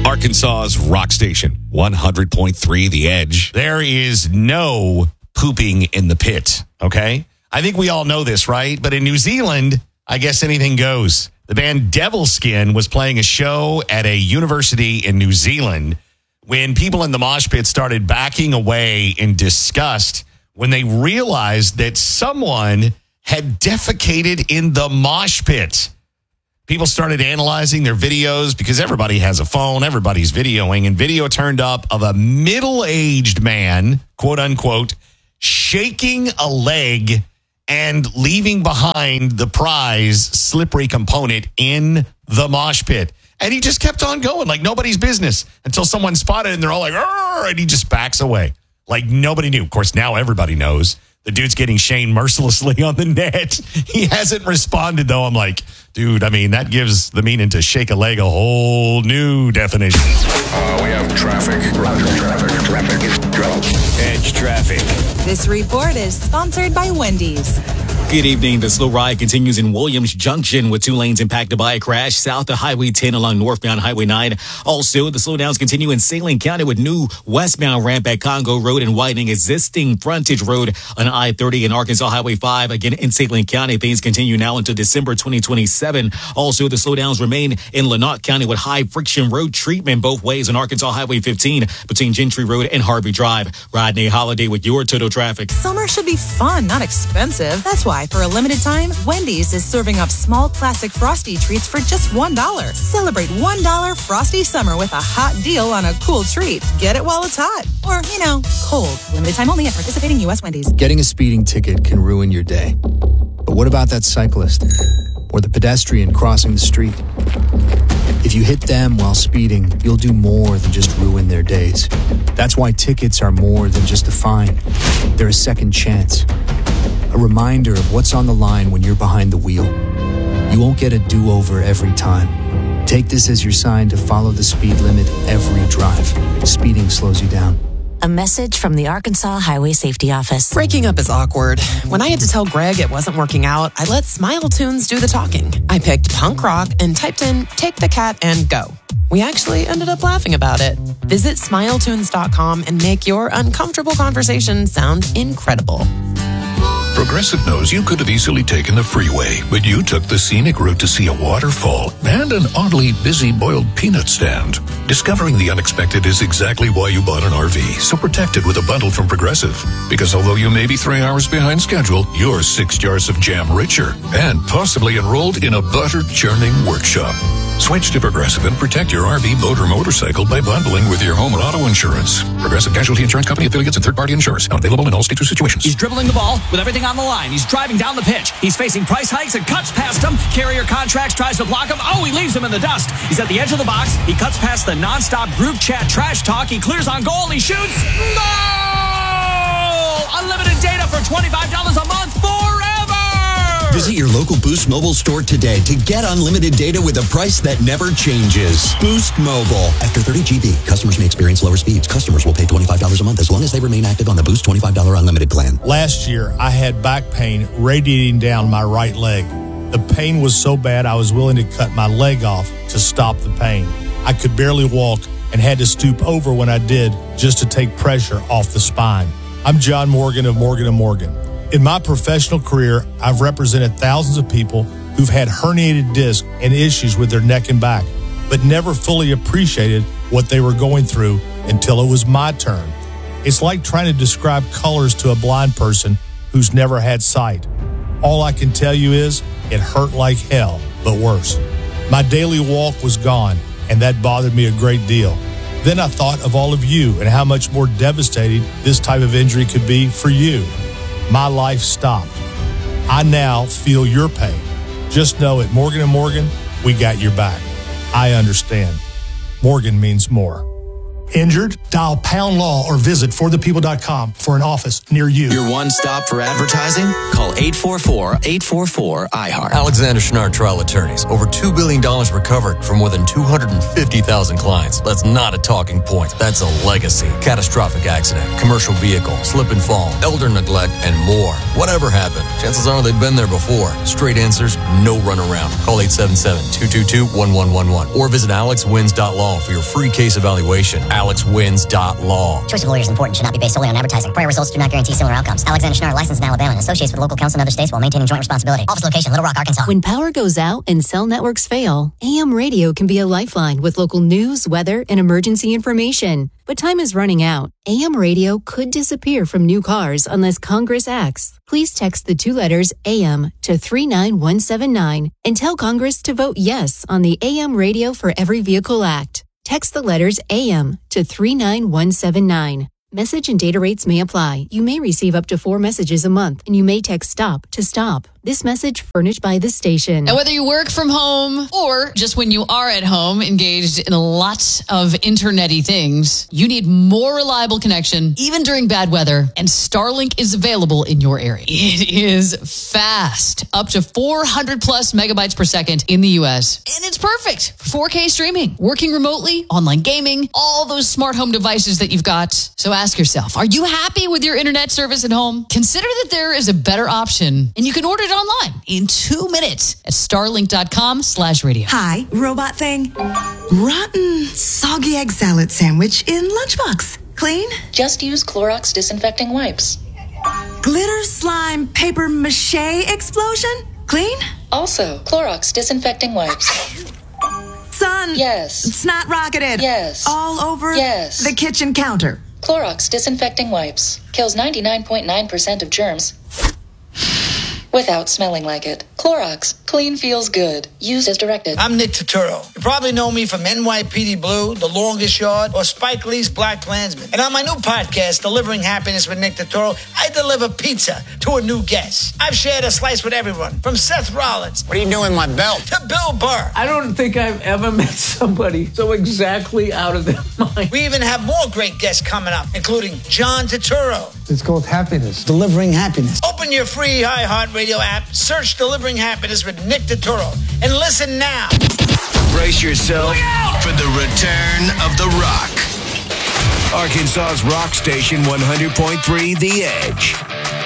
Arkansas's rock station, 100.3 The Edge. There is no pooping in the pit, okay? I think we all know this, right? But in New Zealand, I guess anything goes. The band Devilskin was playing a show at a university in New Zealand when people in the mosh pit started backing away in disgust when they realized that someone had defecated in the mosh pit. People started analyzing their videos because everybody has a phone, everybody's videoing, and video turned up of a middle-aged man, quote unquote, shaking a leg and leaving behind the prize slippery component in the mosh pit. And he just kept on going like nobody's business until someone spotted it and they're all like, "Arr!" And he just backs away like nobody knew. Of course, now everybody knows. The dude's getting shamed mercilessly on the net. He hasn't responded, though. I'm like, dude, I mean, that gives the meaning to shake a leg a whole new definition. We have traffic. Roger, traffic. Go. Edge traffic. This report is sponsored by Wendy's. Good evening. The slow ride continues in Williams Junction with 2 lanes impacted by a crash south of Highway 10 along northbound Highway 9. Also, the slowdowns continue in Saline County with new westbound ramp at Congo Road and widening existing frontage road on I-30 and Arkansas Highway 5. Again, in Saline County, things continue now until December 2027. Also, the slowdowns remain in Lenox County with high friction road treatment both ways on Arkansas Highway 15 between Gentry Road and Harvey Drive. Rodney Holiday with your Total Traffic. Summer should be fun, not expensive. That's why, for a limited time, Wendy's is serving up small classic Frosty treats for just $1. Celebrate $1 Frosty Summer with a hot deal on a cool treat. Get it while it's hot. Or, cold. Limited time only at participating U.S. Wendy's. Getting a speeding ticket can ruin your day. But what about that cyclist? Or the pedestrian crossing the street? If you hit them while speeding, you'll do more than just ruin their days. That's why tickets are more than just a fine. They're a second chance. A reminder of what's on the line when you're behind the wheel. You won't get a do-over every time. Take this as your sign to follow the speed limit every drive. Speeding slows you down. A message from the Arkansas Highway Safety Office. Breaking up is awkward. When I had to tell Greg it wasn't working out, I let Smile Tunes do the talking. I picked punk rock and typed in Take the Cat and Go. We actually ended up laughing about it. Visit smiletunes.com and make your uncomfortable conversation sound incredible. Progressive knows you could have easily taken the freeway, but you took the scenic route to see a waterfall and an oddly busy boiled peanut stand. Discovering the unexpected is exactly why you bought an RV, so protect it with a bundle from Progressive. Because although you may be 3 hours behind schedule, you're 6 jars of jam richer and possibly enrolled in a butter churning workshop. Switch to Progressive and protect your RV, boat, or motorcycle by bundling with your home or auto insurance. Progressive Casualty Insurance Company affiliates and third-party insurers. Not available in all states or situations. He's dribbling the ball with everything on the line. He's driving down the pitch. He's facing price hikes and cuts past him. Carrier Contracts tries to block him. Oh, he leaves him in the dust. He's at the edge of the box. He cuts past the nonstop group chat trash talk. He clears on goal. He shoots. Goal! Unlimited data for $25 a month forever! Visit your local Boost Mobile store today to get unlimited data with a price that never changes. Boost Mobile. After 30 GB, customers may experience lower speeds. Customers will pay $25 a month as long as they remain active on the Boost $25 unlimited plan. Last year, I had back pain radiating down my right leg. The pain was so bad I was willing to cut my leg off to stop the pain. I could barely walk and had to stoop over when I did just to take pressure off the spine. I'm John Morgan of Morgan & Morgan. In my professional career, I've represented thousands of people who've had herniated discs and issues with their neck and back, but never fully appreciated what they were going through until it was my turn. It's like trying to describe colors to a blind person who's never had sight. All I can tell you is it hurt like hell, but worse. My daily walk was gone, and that bothered me a great deal. Then I thought of all of you and how much more devastating this type of injury could be for you. My life stopped. I now feel your pain. Just know at Morgan & Morgan, we got your back. I understand. Morgan means more. Injured? Dial Pound Law or visit forthepeople.com for an office near you. Your one stop for advertising? Call 844-844-IHEART. Alexander Schnarr Trial Attorneys. Over $2 billion recovered from more than 250,000 clients. That's not a talking point. That's a legacy. Catastrophic accident, commercial vehicle, slip and fall, elder neglect, and more. Whatever happened, chances are they've been there before. Straight answers, no runaround. Call 877-222-1111 or visit alexwins.law for your free case evaluation. alexwins.law. Choice of lawyer is important. Should not be based solely on advertising. Prior results do not guarantee similar outcomes. Alexander Schnarr, licensed in Alabama and associates with local counsel in other states while maintaining joint responsibility. Office location, Little Rock, Arkansas. When power goes out and cell networks fail, AM radio can be a lifeline with local news, weather, and emergency information. But time is running out. AM radio could disappear from new cars unless Congress acts. Please text the 2 letters AM to 39179 and tell Congress to vote yes on the AM Radio for Every Vehicle Act. Text the letters AM to 39179. Message and data rates may apply. You may receive up to 4 messages a month, and you may text STOP to stop. This message furnished by the station. Now, whether you work from home or just when you are at home engaged in a lot of internet-y things, you need more reliable connection, even during bad weather, and Starlink is available in your area. It is fast, up to 400 plus megabytes per second in the U.S., and it's perfect for 4K streaming, working remotely, online gaming, all those smart home devices that you've got. So ask yourself, are you happy with your internet service at home? Consider that there is a better option, and you can order it online in 2 minutes at starlink.com/radio. Hi, robot thing. Rotten, soggy egg salad sandwich in lunchbox. Clean? Just use Clorox disinfecting wipes. Glitter slime paper mache explosion? Clean? Also, Clorox disinfecting wipes. Son. Yes. Snot rocketed. Yes. All over yes. the kitchen counter. Clorox disinfecting wipes kills 99.9% of germs without smelling like it. Clorox. Clean feels good. Use as directed. I'm Nick Turturro. You probably know me from NYPD Blue, The Longest Yard, or Spike Lee's Black Klansman. And on my new podcast, Delivering Happiness with Nick Turturro, I deliver pizza to a new guest. I've shared a slice with everyone, from Seth Rollins. What are you doing with my belt? To Bill Burr. I don't think I've ever met somebody so exactly out of their mind. We even have more great guests coming up, including John Turturro. It's called Happiness. Delivering Happiness. Open your free iHeartRadio app, search Delivering Happiness with Nick Turturro, and listen now. Brace yourself for the return of the rock. Arkansas's rock station 100.3 The Edge.